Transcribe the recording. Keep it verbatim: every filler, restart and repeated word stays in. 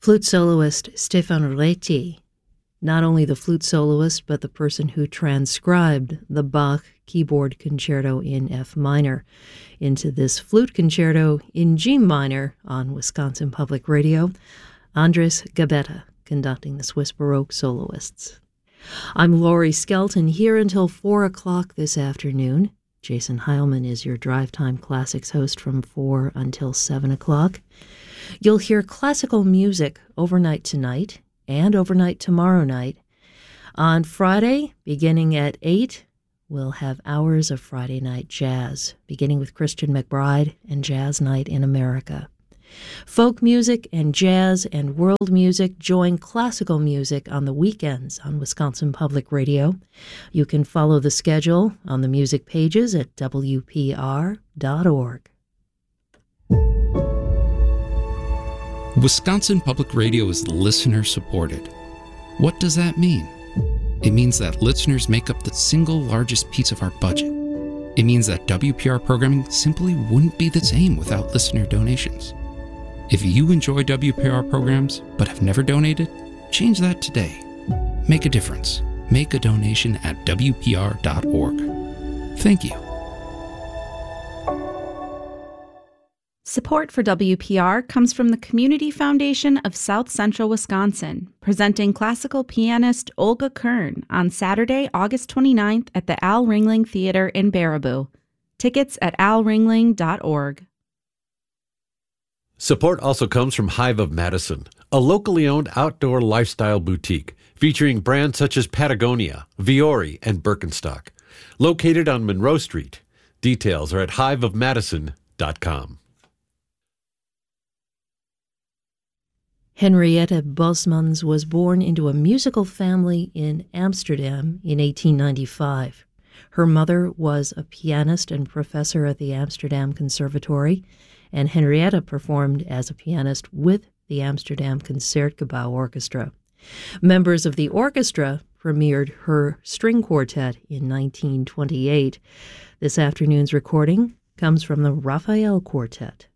Flute soloist Stefan Reti, not only the flute soloist, but the person who transcribed the Bach keyboard concerto in F minor into this flute concerto in G minor on Wisconsin Public Radio, Andres Gabetta conducting the Swiss Baroque soloists. I'm Laurie Skelton, here until four o'clock this afternoon. Jason Heilman is your Drive Time Classics host from four until seven o'clock. You'll hear classical music overnight tonight and overnight tomorrow night. On Friday, beginning at eight, we'll have hours of Friday night jazz, beginning with Christian McBride and Jazz Night in America. Folk music and jazz and world music join classical music on the weekends on Wisconsin Public Radio. You can follow the schedule on the music pages at W P R dot org. Wisconsin Public Radio is listener-supported. What does that mean? It means that listeners make up the single largest piece of our budget. It means that W P R programming simply wouldn't be the same without listener donations. If you enjoy W P R programs but have never donated, change that today. Make a difference. Make a donation at W P R dot org. Thank you. Support for W P R comes from the Community Foundation of South Central Wisconsin, presenting classical pianist Olga Kern on Saturday, August twenty-ninth at the Al Ringling Theater in Baraboo. Tickets at al ringling dot org. Support also comes from Hive of Madison, a locally owned outdoor lifestyle boutique featuring brands such as Patagonia, Viore, and Birkenstock. Located on Monroe Street. Details are at hive of madison dot com. Henrietta Bosmans was born into a musical family in Amsterdam in eighteen ninety-five. Her mother was a pianist and professor at the Amsterdam Conservatory, and Henrietta performed as a pianist with the Amsterdam Concertgebouw Orchestra. Members of the orchestra premiered her string quartet in nineteen twenty-eight. This afternoon's recording comes from the Raphael Quartet.